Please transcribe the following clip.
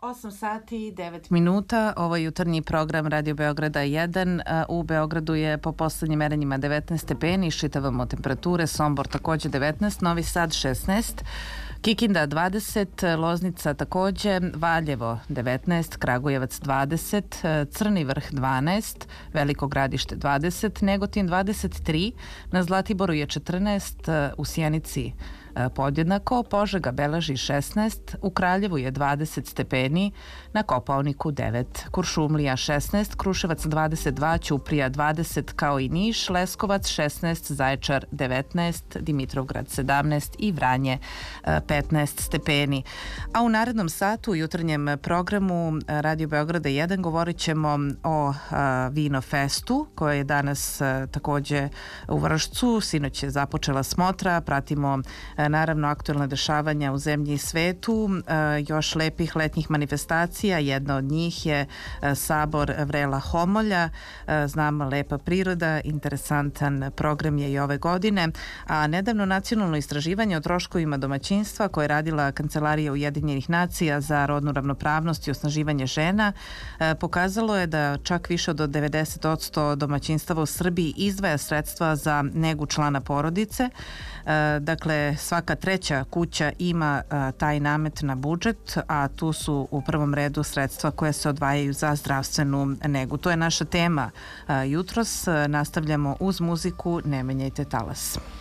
8 sati i 9 minuta, ovo je jutarnji program Radio Beograda 1. U Beogradu je po poslednjim merenjima 19 stepeni, iščitavamo temperature, Sombor takođe 19, Novi Sad 16, Kikinda 20, Loznica takođe, Valjevo 19, Kragujevac 20, Crni vrh 12, Veliko Gradište 20, Negotin 23, na Zlatiboru je 14, u Sjenici podjednako, Požega beleži 16, u Kraljevu je 20 stepeni, na Kopaoniku 9, Kuršumlija 16, Kruševac 22, Ćuprija 20 kao i Niš, Leskovac 16, Zaječar 19, Dimitrovgrad 17 i Vranje 15 stepeni. A u narednom satu u jutarnjem programu Radio Beograda 1 govorit ćemo o Vino Festu koje je danas takođe u Vršcu. Sinoć je započela smotra, pratimo naravno aktuelne dešavanja u zemlji i svetu, još lepih letnjih manifestacija. Jedna od njih je sabor Vrela Homolja. Znamo, lepa priroda, interesantan program je i ove godine, a nedavno nacionalno istraživanje o troškovima domaćinstva koje je radila Kancelarija Ujedinjenih nacija za rodnu ravnopravnost i osnaživanje žena pokazalo je da čak više od 90% domaćinstava u Srbiji izdvaja sredstva za negu člana porodice. Dakle, svaka treća kuća ima taj namet na budžet, a tu su u prvom redu sredstva koje se odvajaju za zdravstvenu negu. To je naša tema jutros. Nastavljamo uz muziku, ne menjajte talas.